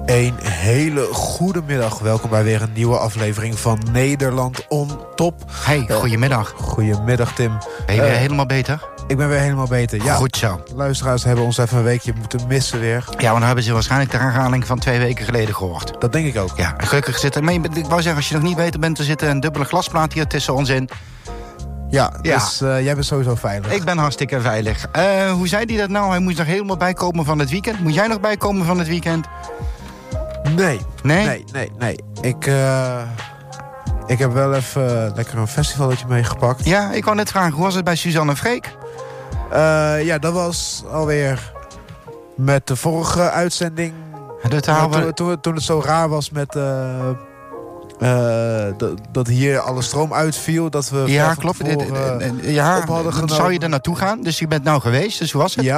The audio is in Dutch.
Een hele goede middag. Welkom bij weer een nieuwe aflevering van Nederland on Top. Hey, goedemiddag. Goedemiddag, Tim. Ben je weer helemaal beter? Ik ben weer helemaal beter, ja. Goed zo. Luisteraars hebben ons even een weekje moeten missen weer. Ja, want dan hebben ze waarschijnlijk de herhaling van 2 weken geleden gehoord. Dat denk ik ook. Ja, gelukkig zit er... Maar ik wou zeggen, als je nog niet beter bent, er zit een dubbele glasplaat hier tussen ons in. Ja. Dus jij bent sowieso veilig. Ik ben hartstikke veilig. Hoe zei hij dat nou? Hij moest nog helemaal bijkomen van het weekend. Moet jij nog bijkomen van het weekend? Nee. Nee? Nee. Ik heb wel even lekker een festivalletje meegepakt. Ja, ik wou net vragen, hoe was het bij Suzanne en Freek? Ja, dat was alweer met de vorige uitzending. Toen het zo raar was met... dat hier alle stroom uitviel. Dat we ja, klopt. op hadden genomen. Zou je er naartoe gaan? Dus je bent nou geweest, dus hoe was het? Ja,